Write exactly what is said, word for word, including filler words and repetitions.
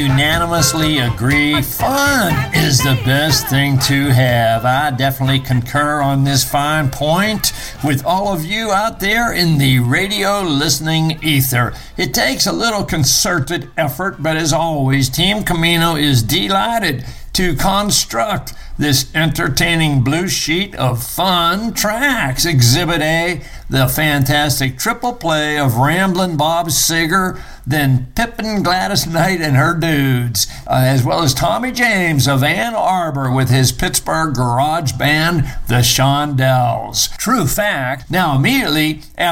unanimously agree fun is the best thing to have. I definitely concur on this fine point with all of you out there in the radio listening ether. It takes a little concerted effort, but as always, Team Camino is delighted to construct this entertaining blue sheet of fun tracks. Exhibit A, the fantastic triple play of Ramblin' Bob Seger, then Pippin Gladys Knight and her dudes, uh, as well as Tommy James of Ann Arbor with his Pittsburgh garage band, the Shondells. True fact. Now, immediately after